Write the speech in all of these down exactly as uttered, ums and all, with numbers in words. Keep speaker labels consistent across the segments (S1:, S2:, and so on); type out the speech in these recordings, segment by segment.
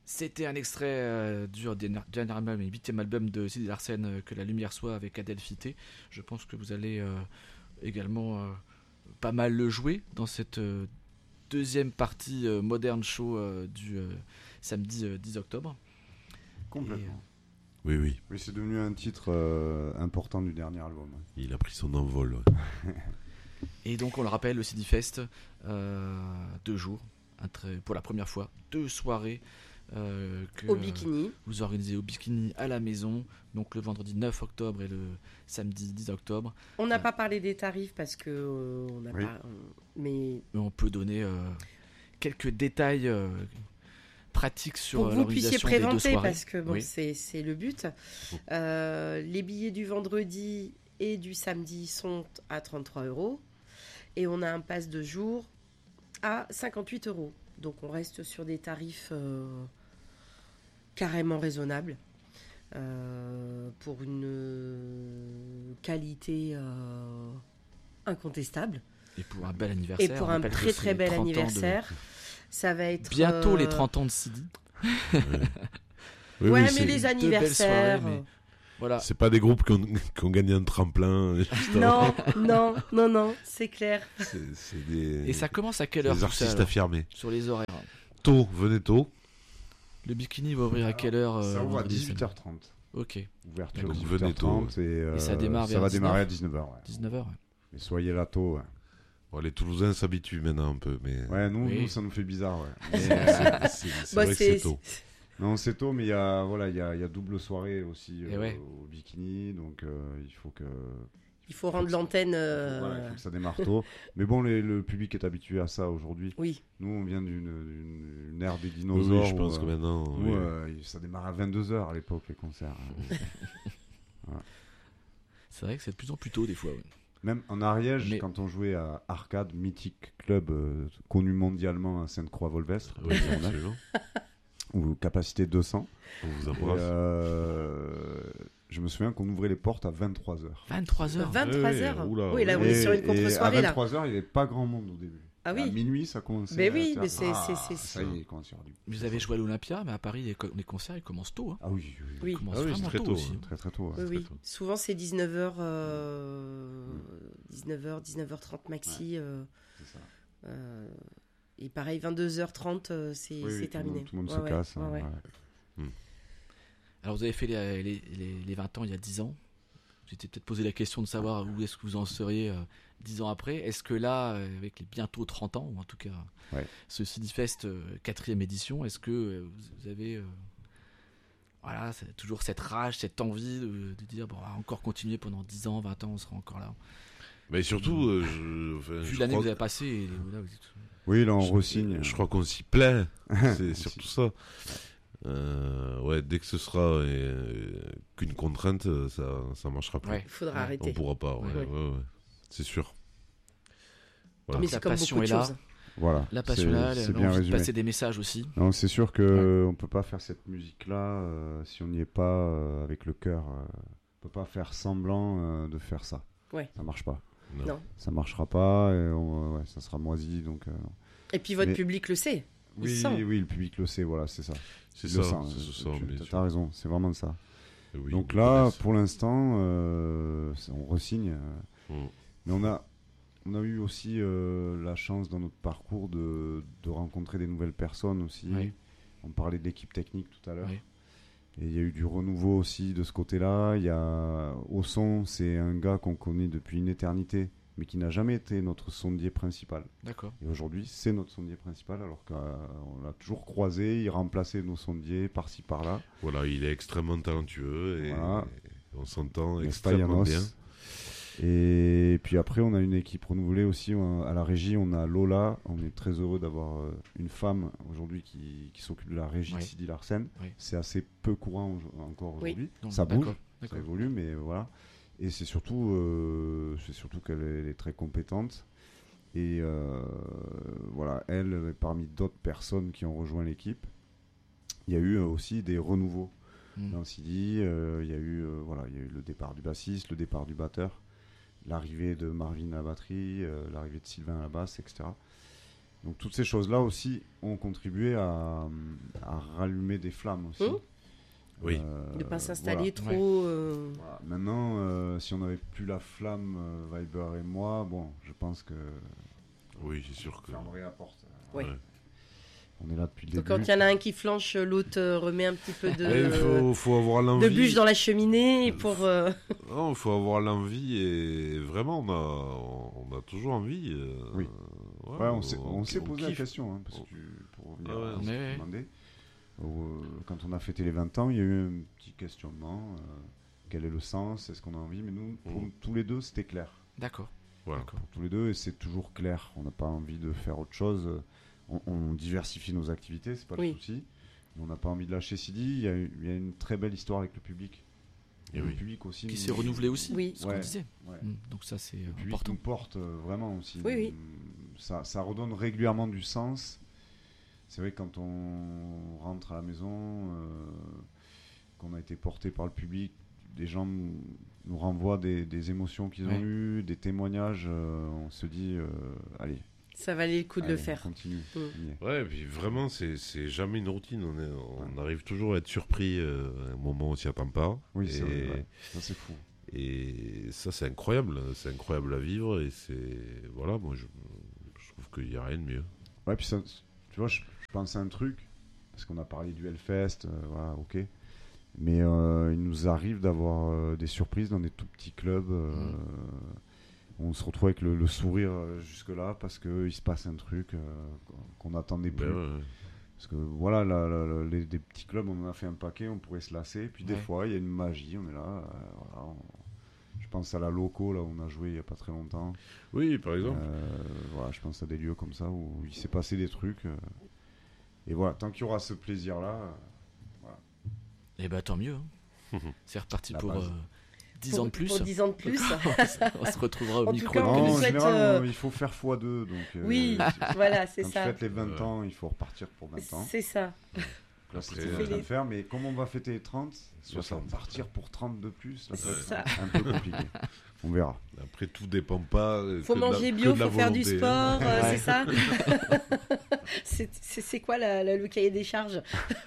S1: C'était un extrait euh, du dernier dernier album et huitième album de Sidy Larsen, euh, Que la lumière soit, avec Adelphité. Je pense que vous allez euh, également euh, pas mal le jouer dans cette euh, deuxième partie euh, Modern Show euh, du euh, samedi euh, dix octobre.
S2: Complètement.
S3: Oui, oui.
S2: Oui, c'est devenu un titre euh, important du dernier album.
S3: Il a pris son envol. Ouais.
S1: Et donc on le rappelle, le Sidy Fest, euh, deux jours, un très, pour la première fois, deux soirées. Euh, que,
S4: Au Bikini.
S1: euh, vous organisez au Bikini à la maison, donc le vendredi neuf octobre et le samedi dix octobre.
S4: On n'a
S1: Euh,
S4: pas parlé des tarifs parce que euh, on n'a
S2: Oui.
S4: pas. on- Mais
S1: Mais on peut donner euh, quelques détails euh, pratiques sur
S4: pour que
S1: euh,
S4: vous puissiez
S1: l'organisation des deux
S4: présenter,
S1: soirées.
S4: parce que bon,
S1: Oui.
S4: c'est c'est le but. Euh, les billets du vendredi et du samedi sont à trente-trois euros et on a un pass de jour à cinquante-huit euros. Donc on reste sur des tarifs euh, carrément raisonnables euh, pour une euh, qualité euh, incontestable
S1: Et pour un bel anniversaire.
S4: et pour
S1: on
S4: un
S1: rappelle que
S4: très
S1: c'est
S4: très bel
S1: trente ans de-
S4: anniversaire. Ça va être
S1: Bientôt
S4: euh,
S1: les trente ans de Sidy.
S3: Oui,
S4: Ouais,
S3: oui,
S4: mais
S3: c'est,
S4: les
S1: belles
S4: anniversaires.
S1: soirées, mais- Voilà.
S3: c'est pas des groupes qui ont, qui ont gagné un tremplin. juste avant.
S4: Non, non, non, non, c'est clair.
S3: C'est, c'est des,
S1: Et ça commence à quelle
S3: des
S1: heure tout ça,
S3: artistes
S1: alors
S3: affirmés.
S1: sur les horaires?
S3: Tôt, venez tôt.
S1: Le Bikini va ouvrir à quelle heure euh,
S2: Ça ouvre à
S1: vendredi,
S2: dix-huit heures trente.
S1: Ok,
S2: Ouverture
S1: Donc,
S2: dix-huit
S3: venez
S2: heures trente
S3: tôt,
S2: et, euh,
S1: Et ça démarre
S2: ça
S1: vers
S2: va démarrer à
S1: dix-neuf.
S2: dix-neuf heures. Ouais.
S1: dix-neuf heures.
S2: Mais soyez là tôt. Ouais,
S3: Bon, les Toulousains s'habituent maintenant un peu, mais
S2: ouais nous,
S1: Oui.
S2: nous, ça nous fait bizarre. Ouais. Mais,
S3: c'est,
S2: euh,
S3: c'est- c'est
S4: Bah,
S3: vrai que
S4: c'est-
S3: c'est tôt.
S2: non, c'est tôt, mais il y a, voilà, il y a, il y a double soirée aussi
S1: Et
S2: euh,
S1: ouais.
S2: au Bikini. Donc euh, il faut que.
S4: Il faut rendre l'antenne. euh,
S2: Voilà, il faut que ça démarre tôt. Mais bon, les- le public est habitué à ça aujourd'hui.
S4: Oui,
S2: Nous, on vient d'une, d'une, d'une ère des
S3: Oui,
S2: dinosaures.
S3: oui, je pense
S2: où,
S3: que
S2: euh,
S3: maintenant.
S2: nous,
S3: oui.
S2: euh, ça démarre à vingt-deux heures à l'époque, les concerts.
S1: C'est vrai que c'est de plus en plus tôt des fois. ouais.
S2: Même en Ariège,
S1: Mais-
S2: quand on jouait à Arcade, mythique club euh, connu mondialement à Sainte-Croix-Volvestre,
S3: Oui, absolument.
S2: où capacité deux cents.
S3: On vous
S2: Et,
S3: embrasse.
S2: euh, je me souviens qu'on ouvrait les portes à vingt-trois heures.
S1: vingt-trois heures.
S4: vingt-trois
S3: oui,
S4: heures.
S3: oula,
S4: oui, là, on
S3: oui.
S4: est sur une
S2: Et- et
S4: contre-soirée,
S2: à
S4: là.
S2: vingt-trois heures, il n'y avait pas grand monde au début.
S4: Ah
S2: À
S4: oui.
S2: minuit, ça commençait.
S4: Mais
S2: à
S4: oui,
S2: faire-
S4: mais c'est-
S2: Ah,
S4: c'est- c'est-
S2: ça y est, concert du.
S1: Vous avez joué à l'Olympia, mais à Paris, les, co- les concerts ils commencent tôt. Hein.
S2: Ah oui, oui,
S4: Oui.
S1: Ils commencent
S3: Ah oui,
S1: vraiment
S3: c'est très
S1: tôt,
S3: tôt,
S1: aussi.
S3: hein.
S2: très très tôt.
S4: Oui,
S2: ouais.
S4: oui.
S3: tôt.
S4: Souvent, c'est dix-neuf heures, euh, dix-neuf heures, dix-neuf heures trente maxi. euh,
S2: C'est ça.
S4: euh, et pareil, vingt-deux heures trente, euh, c'est
S2: Oui, oui,
S4: c'est
S2: tout le
S4: terminé.
S2: monde- Tout le monde
S4: Ouais,
S2: se
S4: ouais,
S2: casse.
S4: ouais,
S2: hein,
S4: ouais.
S2: ouais.
S1: Alors vous avez fait les, les, les, les vingt ans il y a dix ans. Vous étiez peut-être posé la question de savoir où est-ce que vous en seriez euh, dix ans après. Est-ce que là, euh, avec les bientôt trente ans, ou en tout cas
S2: Ouais.
S1: ce Sidy Fest euh, quatrième édition, est-ce que euh, vous avez euh, voilà, c'est toujours cette rage, cette envie de, de dire bon, on va encore continuer pendant dix ans, vingt ans, on sera encore là.
S3: Mais surtout, euh, je, enfin,
S1: Vu
S3: je
S1: l'année que
S3: crois
S1: vous avez passée, et là, vous êtes-
S2: Oui, là, on
S3: Je-
S2: re-signe.
S3: Je crois qu'on s'y plaît. C'est
S2: On
S3: surtout
S2: s'y-
S3: ça. Euh, ouais, dès que ce sera euh, qu'une contrainte, euh, ça, ça marchera plus.
S1: Ouais.
S4: Il faudra
S1: Ouais.
S4: arrêter.
S3: On pourra pas. Ouais,
S1: Ouais.
S3: ouais, ouais. C'est sûr. Voilà.
S4: Mais
S1: La
S4: c'est comme
S1: passion
S4: beaucoup de
S1: est là.
S4: choses.
S2: Voilà.
S1: la passion
S2: C'est-
S1: là,
S2: c'est
S1: l'envie
S2: bien
S1: de
S2: résumé.
S1: passer des messages aussi.
S2: Non, c'est sûr que on peut pas faire cette musique-là euh, si on n'y est pas euh, avec le cœur. euh, on peut pas faire semblant euh, de faire ça.
S4: Ouais.
S2: Ça marche pas.
S3: Non.
S4: Non.
S2: Ça marchara pas. Et on- ouais, ça sera moisi. Donc. euh,
S4: Et puis votre
S2: Mais-
S4: public le sait. Il
S2: oui,
S4: sent.
S2: oui, le public le sait. Voilà, c'est ça.
S3: C'est
S2: Il
S3: ça.
S2: le sent,
S3: C'est
S2: euh,
S3: ça,
S2: tu-
S3: bien
S2: t'as-
S3: sûr.
S2: T'as raison. C'est vraiment de ça.
S3: Oui,
S2: Donc
S3: on
S2: là,
S3: laisse.
S2: pour l'instant, euh, c'est- on resigne. euh,
S3: Mm.
S2: Mais on a, on a eu aussi euh, la chance dans notre parcours de, de rencontrer des nouvelles personnes aussi.
S1: Oui.
S2: On parlait de l'équipe technique tout à l'heure.
S1: Oui.
S2: Et il y a eu du renouveau aussi de ce côté-là. Il y a au son, c'est un gars qu'on connaît depuis une éternité, mais qui n'a jamais été notre sondier principal.
S1: D'accord.
S2: Et aujourd'hui, c'est notre sondier principal, alors qu'on l'a toujours croisé, il remplaçait nos sondiers par-ci par-là.
S3: Voilà, il est extrêmement talentueux et,
S2: Voilà.
S3: et on s'entend
S2: N'est-ce pas,
S3: extrêmement
S2: Janos
S3: bien.
S2: Et puis après, on a une équipe renouvelée aussi. On- À la régie, on a Lola. On est très heureux d'avoir euh, une femme aujourd'hui qui, qui s'occupe de la régie
S1: Oui.
S2: de Sidy Larsen.
S1: Oui.
S2: C'est assez peu courant au- encore
S4: Oui.
S2: aujourd'hui.
S1: Donc,
S2: Ça bouge,
S1: d'accord,
S2: ça
S1: d'accord.
S2: évolue, mais voilà. Et c'est surtout, euh, c'est surtout qu'elle est, elle est très compétente. Et euh, voilà, elle, parmi d'autres personnes qui ont rejoint l'équipe, il y a eu euh, aussi des renouveaux
S1: Mm.
S2: dans Sidy. Euh, il y a eu, euh, voilà, il y a eu le départ du bassiste, le départ du batteur, l'arrivée de Marvin à la batterie, euh, l'arrivée de Sylvain à la basse, et cetera. Donc toutes ces choses-là aussi ont contribué à, à rallumer des flammes aussi.
S4: Mmh.
S3: Oui.
S2: Euh,
S4: De ne pas s'installer
S2: voilà.
S4: trop. euh,
S2: Voilà. Maintenant, euh, si on n'avait plus la flamme, euh, Viber et moi, bon, je pense que
S3: Oui, c'est sûr que.
S2: on fermerait la porte.
S4: Ouais.
S3: Ouais.
S2: On est là depuis le
S4: Donc
S2: début.
S4: quand il y en a un qui flanche, l'autre euh, remet un petit peu de,
S3: Il faut, faut avoir l'envie.
S4: de bûche dans la cheminée pour. euh,
S3: Non, il faut avoir l'envie et vraiment, on a, on a toujours envie. euh,
S2: Oui.
S3: ouais,
S2: Ouais, on s'est, on s'est
S3: on
S2: posé la
S3: kiffe.
S2: question, hein, parce que tu- pour revenir
S3: Ah ouais.
S2: à ce que
S1: Ouais.
S2: tu demandais, euh, quand on a fêté les vingt ans, il y a eu un petit questionnement. euh, quel est le sens? Est-ce qu'on a envie? Mais nous, pour
S3: Mm.
S2: tous les deux, c'était clair.
S1: D'accord.
S3: Voilà.
S1: D'accord.
S2: Pour tous les deux, et c'est toujours clair. On n'a pas envie de faire autre chose. On, on diversifie nos activités, c'est pas
S4: Oui.
S2: le souci. Mais on n'a pas envie de lâcher Sidi. Il y, a, eu- il y a une très belle histoire avec le public.
S3: Et
S2: le
S3: oui.
S2: public aussi.
S1: Qui
S2: nous-
S1: s'est renouvelé aussi,
S4: Oui.
S1: ce qu'on
S2: Ouais.
S1: disait.
S2: Ouais.
S1: Mm. Donc ça, c'est
S2: Le
S1: euh,
S2: public
S1: important.
S2: nous porte euh, vraiment aussi.
S4: Oui, oui.
S2: Ça, ça redonne régulièrement du sens. C'est vrai que quand on rentre à la maison, euh, qu'on a été porté par le public, des gens nous, nous renvoient des, des émotions qu'ils ont
S1: Ouais.
S2: eues, des témoignages. euh, on se dit, euh, allez,
S4: Ça valait le coup de
S2: allez,
S4: le faire.
S2: on continue.
S4: Mm.
S2: on y est.
S3: Ouais, et puis vraiment, c'est, c'est jamais une routine. On, est, on arrive toujours à être surpris euh, à un moment où on s'y attend pas.
S2: Oui,
S3: et,
S2: c'est vrai, ouais. Ça, c'est fou.
S3: et ça, c'est incroyable. C'est incroyable à vivre. Et c'est. Voilà, moi, je, je trouve qu'il n'y a rien de mieux.
S2: Ouais, puis ça, tu vois, je, je pense à un truc, parce qu'on a parlé du Hellfest, euh, voilà, ok. Mais euh, il nous arrive d'avoir euh, des surprises dans des tout petits clubs. euh,
S1: Mm.
S2: On se retrouve avec le, le sourire euh, jusque-là parce qu'il se passe un truc euh, qu'on n'attendait plus.
S3: Ben ouais, ouais.
S2: Parce que voilà, la- la- la- les, des petits clubs, on en a fait un paquet, on pourrait se lasser. Puis des
S1: Ouais.
S2: fois, il y a une magie, on est là. euh, voilà, on- je pense à la Loco, là où on a joué il n'y a pas très longtemps.
S3: Oui, par exemple.
S2: Euh, voilà, je pense à des lieux comme ça où il s'est passé des trucs. euh, et voilà, tant qu'il y aura ce plaisir-là, euh,
S1: Et bah tant mieux. hein. C'est reparti
S2: La
S1: pour
S2: base.
S1: euh, dix
S4: Pour-
S1: ans de plus.
S4: Pour dix ans de plus.
S1: On se retrouvera au
S4: En tout
S1: micro.
S4: cas,
S1: de
S4: on
S2: non,
S4: nous
S2: en
S4: souhaite,
S2: général,
S4: euh,
S2: on- il faut faire fois deux. Donc, euh,
S4: Oui,
S2: si-
S4: voilà, c'est
S2: quand
S4: ça.
S2: tu fêtes les vingt
S3: Ouais.
S2: ans, il faut repartir pour vingt ans.
S4: C'est ça.
S2: Là, c'est ce
S3: Après,
S2: qu'on est en train
S4: euh,
S2: de faire, mais comme on va fêter les trente, soit ça va
S3: soixante.
S2: partir pour trente de plus, là, ça va
S4: C'est
S2: être
S4: ça.
S2: un peu compliqué. On verra.
S3: Après, tout dépend pas. euh,
S4: Faut
S3: que de la-
S4: manger
S3: que
S4: bio,
S3: de la
S4: faut faire du
S3: volonté,
S4: sport,
S3: hein.
S4: euh,
S1: Ouais.
S4: c'est ça. c'est, c'est, c'est quoi la- la- le cahier des charges?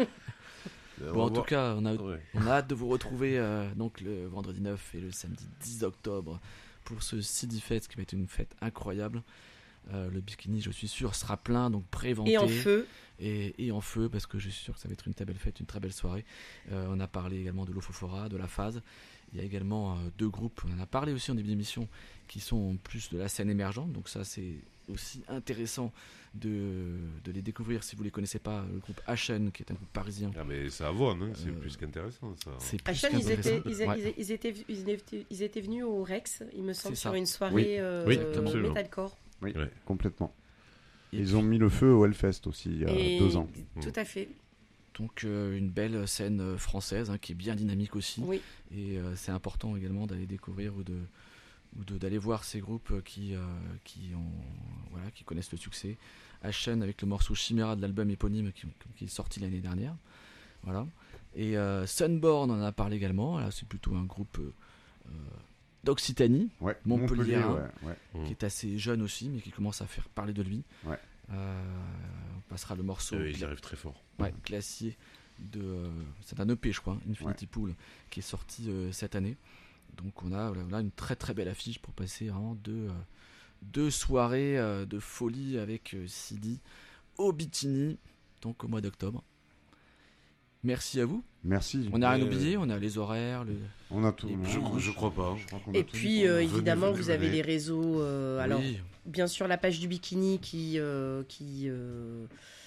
S3: On
S1: Bon,
S3: va
S1: en tout
S3: voir.
S1: cas, on a,
S3: Ouais.
S1: on a hâte de vous retrouver euh, donc le vendredi neuf et le samedi dix octobre pour ce Sidi Fest qui va être une fête incroyable. Euh, le bikini, je suis sûr, sera plein, donc préventé.
S4: Et en feu.
S1: Et, et en feu, parce que je suis sûr que ça va être une très belle fête, une très belle soirée. Euh, on a parlé également de l'Ofofora, de la phase. Il y a également euh, deux groupes, on en a parlé aussi en début d'émission, qui sont plus de la scène émergente. Donc ça, c'est aussi intéressant de, de les découvrir si vous ne les connaissez pas. Le groupe Ashen, qui est un groupe parisien.
S3: Ah, mais c'est à voir, hein. c'est
S1: Euh,
S3: plus qu'intéressant ça.
S1: C'est plus
S4: Hachan, ils
S1: qu'intéressant.
S4: étaient, ils,
S1: Ouais.
S4: ils- ils étaient, ils étaient, ils étaient venus au Rex, il me semble,
S1: C'est
S4: sur
S1: ça.
S4: une soirée
S2: Oui.
S4: euh,
S3: Oui,
S4: euh,
S3: absolument.
S4: metalcore.
S2: Oui,
S3: Ouais.
S2: complètement.
S1: Et
S2: Ils ont mis le feu au Hellfest aussi il y a
S4: Et-
S2: deux ans.
S4: Tout à fait.
S1: Donc euh, une belle scène euh, française hein, qui est bien dynamique aussi.
S4: Oui.
S1: Et euh, c'est important également d'aller découvrir ou de ou de- d'aller voir ces groupes euh, qui euh, qui ont voilà qui connaissent le succès. Ashen avec le morceau Chimera de l'album éponyme qui, qui est sorti l'année dernière. Voilà. Et euh, Sunborn on en a parlé également. Là c'est plutôt un groupe euh, euh, d'Occitanie
S2: Ouais,
S1: Montpellier, hein.
S2: ouais, ouais.
S3: Mm.
S1: qui est assez jeune aussi mais qui commence à faire parler de lui.
S2: Ouais.
S1: Euh, on passera le morceau.
S3: Euh, ils
S1: Gla-
S3: arrivent très fort.
S1: Ouais, Glacier de euh, c'est un E P je crois, hein, Infinity Pool qui est sorti euh, cette année. Donc on a là une très très belle affiche pour passer vraiment deux, euh, deux soirées euh, de folie avec euh, Sidi au Bikini donc au mois d'octobre. Merci à vous.
S2: Merci.
S1: On n'a rien
S3: Euh,
S1: oublié, on a les horaires, le...
S2: On a tout.
S1: Et
S3: Je,
S2: on-
S3: je crois pas.
S2: je crois qu'on a
S4: Et
S2: tout
S4: puis,
S2: dit.
S4: euh,
S3: Venez,
S4: évidemment,
S3: venez,
S4: vous avez
S3: venez.
S4: les réseaux. euh, alors,
S1: Oui,
S4: bien sûr, la page du bikini qui, euh, qui, euh,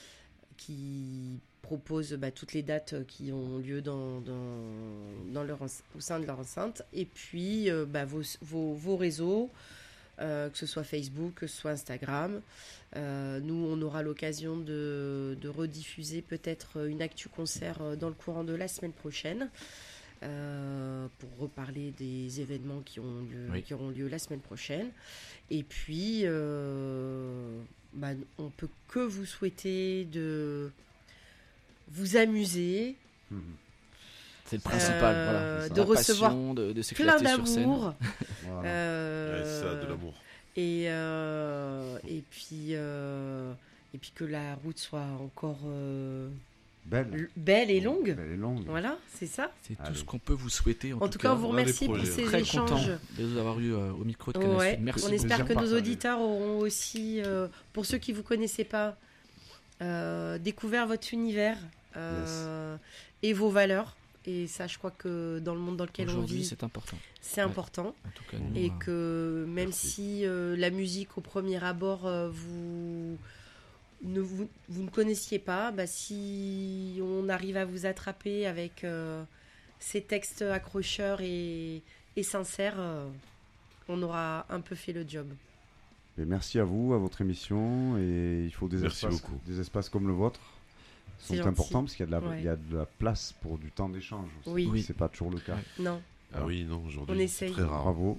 S4: qui propose bah, toutes les dates qui ont lieu dans, dans, dans leur, enc- au sein de leur enceinte. Et puis, euh, bah, vos, vos, vos réseaux, euh, que ce soit Facebook, que ce soit Instagram. Euh, nous, on aura l'occasion de, de rediffuser peut-être une actu concert euh, dans le courant de la semaine prochaine. euh, pour reparler des événements qui, ont lieu,
S1: Oui.
S4: qui auront lieu la semaine prochaine. Et puis, euh, bah, on peut que vous souhaiter de vous amuser,
S2: Mhm.
S1: c'est le principal.
S4: Euh,
S1: voilà.
S4: de
S1: La
S4: recevoir
S1: passion, de, de
S4: plein
S1: s'éclater sur scène.
S4: d'amour.
S2: Voilà.
S4: euh,
S3: Ouais, c'est ça, de l'amour.
S4: Et, euh, et puis, euh, et puis que la route soit encore euh,
S2: Belle.
S4: l- belle et longue.
S2: Belle et longue.
S4: Voilà, c'est ça.
S1: C'est tout
S2: Allez.
S1: ce qu'on peut vous souhaiter. En,
S4: En tout cas, on vous
S3: on a des
S4: remercie pour
S3: projets.
S4: ces
S1: très content
S4: échanges.
S1: de vous avoir eu euh, au micro de Canal
S4: Ouais,
S1: Sud. Merci
S4: on
S1: beaucoup.
S4: espère que
S2: Plaisir
S4: nos
S2: partagé.
S4: auditeurs auront aussi, euh, pour ceux qui ne vous connaissaient pas, euh, découvert votre univers euh, et vos valeurs. Et ça, je crois que dans le monde dans lequel on
S1: Aujourd'hui,
S4: vit,
S1: c'est important.
S4: c'est
S1: Ouais.
S4: important.
S1: En tout cas, nous,
S4: Et
S1: euh,
S4: que même
S3: Merci.
S4: si euh, la musique, au premier abord, euh, vous... Ne vous, vous ne connaissiez pas, bah, si on arrive à vous attraper avec euh, ces textes accrocheurs et, et sincères, euh, on aura un peu fait le job.
S2: Et merci à vous, à votre émission. Et il faut des,
S3: Merci
S2: espaces,
S3: beaucoup.
S2: des espaces comme le vôtre.
S4: C'est
S2: sont
S4: gentil.
S2: importants parce qu'il y a, de la,
S4: Ouais.
S2: il y a de la place pour du temps d'échange. aussi.
S4: Oui.
S1: Oui.
S2: C'est pas toujours le cas.
S1: Ouais.
S4: Non,
S3: Ah oui, non,
S4: On
S3: aujourd'hui, c'est
S4: essaye.
S3: très rare.
S2: Bravo.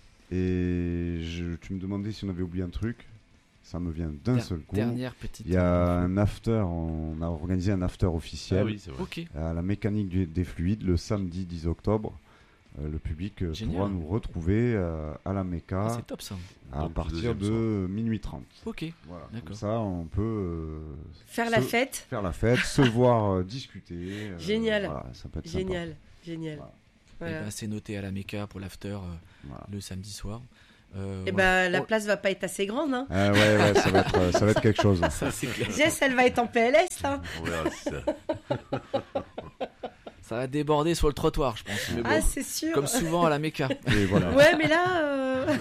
S2: Et je- tu me demandais si on avait oublié un truc. Ça me vient d'un
S1: der-
S2: seul coup.
S1: Dernière petite.
S2: Il y a
S1: euh,
S2: un after, on a organisé un after officiel
S3: Ah oui, c'est vrai.
S1: Ok.
S2: à la mécanique du- des fluides le samedi dix octobre. Euh, le public euh,
S1: Génial.
S2: pourra nous retrouver euh, à la
S1: Ah,
S2: Méca
S1: c'est top ça.
S2: à
S3: Donc, le
S2: partir
S3: deuxième
S2: de minuit trente.
S1: Ok.
S2: Voilà.
S1: D'accord.
S2: Comme ça, on peut euh,
S4: faire la
S2: se-
S4: fête,
S2: faire la fête, se voir euh, discuter. euh,
S4: Génial.
S2: Voilà, ça peut être sympa.
S4: génial, génial.
S2: Voilà.
S1: Eh
S4: Voilà.
S1: ben, c'est noté à la Méca pour l'after euh,
S2: Voilà.
S1: le samedi soir. Euh,
S4: Et
S1: voilà.
S4: ben la
S1: Oh,
S4: place va pas être assez grande. Hein.
S2: Ah ouais, ouais, ça va être, euh, ça va être quelque chose.
S1: ça, c'est clair.
S4: Jess, elle va être en P L S là.
S3: On verra si ça.
S1: Ça va déborder sur le trottoir, je pense. Mais bon,
S4: Ah, c'est sûr.
S1: comme souvent à la Méca.
S2: Et voilà.
S4: Ouais, mais là, euh,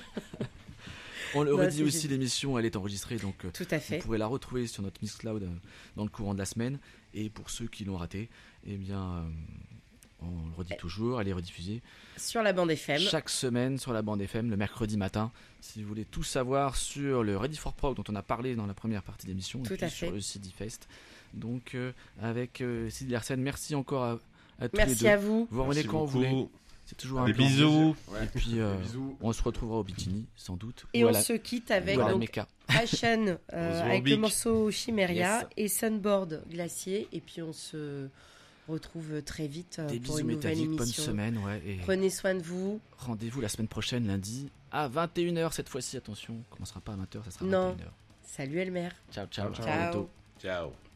S1: On le
S4: Non,
S1: redit
S4: c'est
S1: aussi,
S4: génial.
S1: l'émission, elle est enregistrée, donc euh,
S4: tout à
S1: vous
S4: fait.
S1: pourrez la retrouver sur notre Mixcloud euh, dans le courant de la semaine. Et pour ceux qui l'ont raté, eh bien, euh, on le redit toujours, elle est rediffusée
S4: Sur la bande F M.
S1: chaque semaine sur la bande F M le mercredi matin. Si vous voulez tout savoir sur le Ready for Prog dont on a parlé dans la première partie de l'émission,
S4: Tout
S1: et puis
S4: à
S1: sur
S4: fait.
S1: le C D Fest. Donc euh, avec euh, Sylvie Larsen, merci encore à, à tous les
S4: Merci
S1: deux.
S4: à vous.
S1: Vous revenez
S3: Merci
S1: quand vous voulez.
S3: beaucoup.
S1: C'est toujours un
S3: Des
S1: plaisir.
S3: bisous.
S2: Ouais.
S1: Et puis euh,
S2: Des bisous.
S1: on se retrouvera au Bikini sans doute.
S4: Et
S1: ou
S4: on
S1: à la,
S4: se quitte avec
S1: ou à la
S4: donc
S1: Méca.
S4: Ashen euh,
S3: On se voit au
S4: avec le
S3: Bic.
S4: morceau Chimeria
S1: Yes.
S4: et Sunboard Glacier. Et puis on se retrouve très vite euh,
S1: Des
S4: pour
S1: bisous
S4: une nouvelle
S1: métalliques, bonne
S4: émission.
S1: semaine, ouais. Et
S4: Prenez soin de vous.
S1: rendez-vous la semaine prochaine, lundi, à vingt et une heures cette fois-ci. Attention, on commencera pas à vingt heures, ça sera
S4: Non.
S1: vingt et une heures.
S4: Salut Elmer.
S1: Ciao, ciao,
S2: Ciao.
S1: à bientôt.
S4: Ciao.
S3: Ciao.